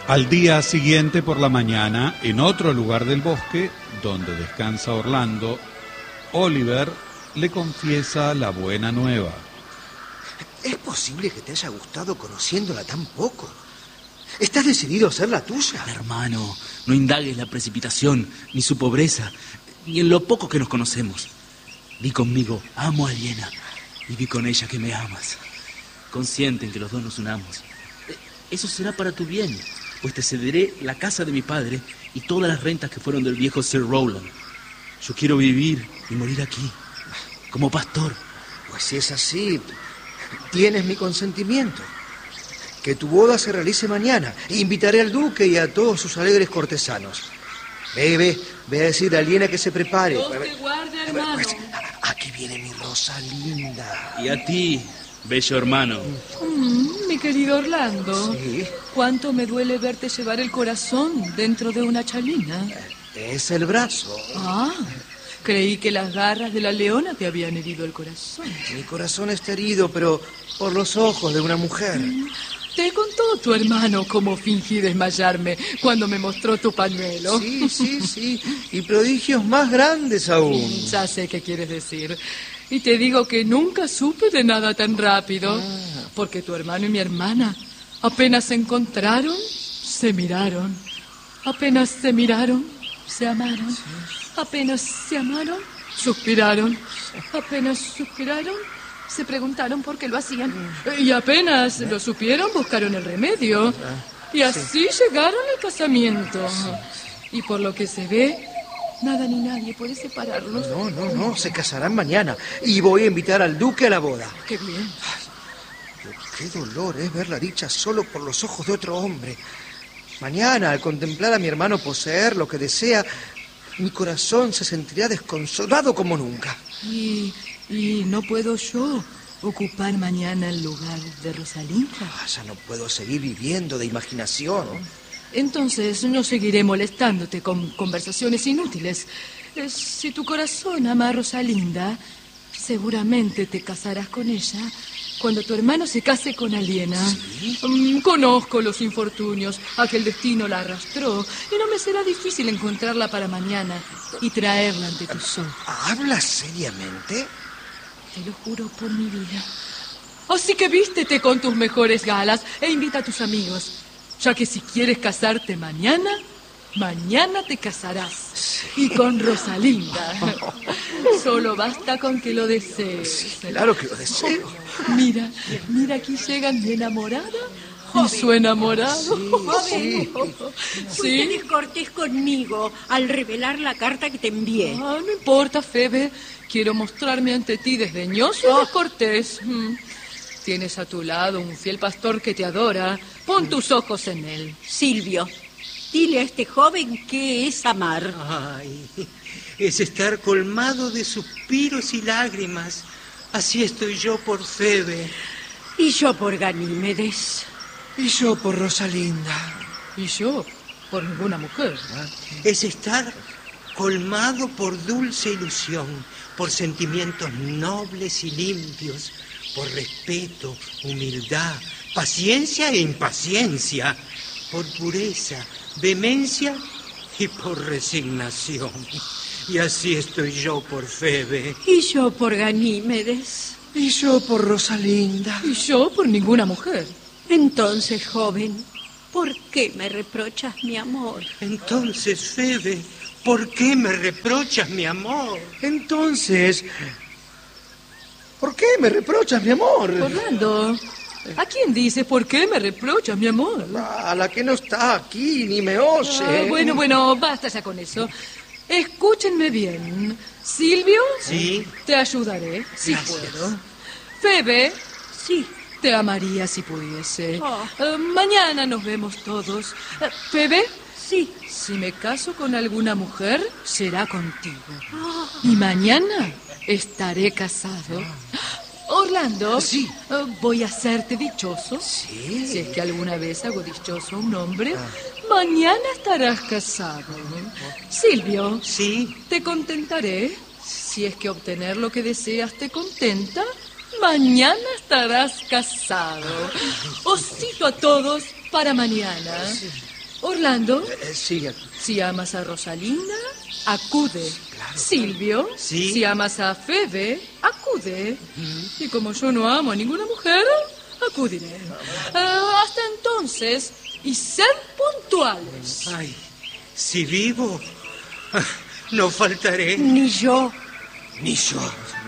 Al día siguiente por la mañana, en otro lugar del bosque, donde descansa Orlando, Oliver le confiesa la buena nueva. ¿Es posible que te haya gustado conociéndola tan poco? ¿Estás decidido a ser la tuya? Hermano, no indagues la precipitación, ni su pobreza, ni en lo poco que nos conocemos. Di conmigo, amo a Aliena, y di con ella que me amas. Consciente en que los dos nos unamos. Eso será para tu bien, pues te cederé la casa de mi padre y todas las rentas que fueron del viejo Sir Rowland. Yo quiero vivir y morir aquí, como pastor. Pues si es así, tienes mi consentimiento. Que tu boda se realice mañana. Invitaré al duque y a todos sus alegres cortesanos. Ve a decir a Aliena que se prepare. Dios te guarde, hermano. Aquí viene mi Rosalinda. Y a ti, bello hermano. Mi querido Orlando. Sí. Cuánto me duele verte llevar el corazón dentro de una chalina. Es el brazo. Creí que las garras de la leona te habían herido el corazón. Mi corazón está herido, pero por los ojos de una mujer. Te contó tu hermano cómo fingí desmayarme cuando me mostró tu pañuelo. Sí. Y prodigios más grandes aún. Ya sé qué quieres decir. Y te digo que nunca supe de nada tan rápido. Porque tu hermano y mi hermana apenas se encontraron, se miraron. Apenas se miraron, se amaron. Apenas se amaron, suspiraron. Apenas suspiraron, se preguntaron por qué lo hacían. Y apenas lo supieron, buscaron el remedio. Y así llegaron al casamiento. Y por lo que se ve, nada ni nadie puede separarlos. No, se casarán mañana. Y voy a invitar al duque a la boda. ¡Qué bien! Pero qué dolor es ver la dicha solo por los ojos de otro hombre. Mañana, al contemplar a mi hermano poseer lo que desea, mi corazón se sentirá desconsolado como nunca. Y no puedo yo ocupar mañana el lugar de Rosalinda. Ya no puedo seguir viviendo de imaginación. Entonces no seguiré molestándote con conversaciones inútiles. Si tu corazón ama a Rosalinda, seguramente te casarás con ella cuando tu hermano se case con Aliena. ¿Sí? Conozco los infortunios a que el destino la arrastró y no me será difícil encontrarla para mañana y traerla ante tus ojos. ¿Hablas seriamente? Te lo juro por mi vida. Así que vístete con tus mejores galas e invita a tus amigos, ya que si quieres casarte mañana te casarás. Sí. Y con Rosalinda. Solo basta con que lo desees. Sí, claro que lo deseo. Mira, aquí llega mi enamorada y su enamorado. Sí. Fuiste descortés conmigo al revelar la carta que te envié. No importa, Febe. Quiero mostrarme ante ti desdeñoso y descortés. Tienes a tu lado un fiel pastor que te adora. Pon tus ojos en él. Silvio, dile a este joven qué es amar. Ay, es estar colmado de suspiros y lágrimas. Así estoy yo por Febe. Y yo por Ganímedes. Y yo por Rosalinda. Y yo por ninguna mujer. Es estar colmado por dulce ilusión, por sentimientos nobles y limpios, por respeto, humildad, paciencia e impaciencia, por pureza, vehemencia y por resignación. Y así estoy yo por Febe. Y yo por Ganímedes. Y yo por Rosalinda. Y yo por ninguna mujer. Entonces, joven, ¿por qué me reprochas mi amor? Entonces, Febe, ¿por qué me reprochas mi amor? Entonces, ¿por qué me reprochas mi amor? Orlando, ¿a quién dices por qué me reprochas mi amor? A la que no está aquí ni me oye. Bueno, basta ya con eso. Escúchenme bien. Silvio, sí, te ayudaré si gracias. puedo. Febe, sí, te amaría si pudiese. Mañana nos vemos todos. Febe, sí. Si me caso con alguna mujer, será contigo. Y mañana estaré casado. Orlando, sí. Voy a hacerte dichoso. Sí. Si es que alguna vez hago dichoso a un hombre, mañana estarás casado. Silvio, sí, te contentaré. Si es que obtener lo que deseas te contenta, mañana estarás casado. Os cito a todos para mañana. Orlando, Sí, si amas a Rosalinda, acude. Silvio, Sí. si amas a Febe, acude. Y como yo no amo a ninguna mujer, acudiré. Hasta entonces, y ser puntuales. Ay, si vivo, no faltaré. Ni yo. ni yo.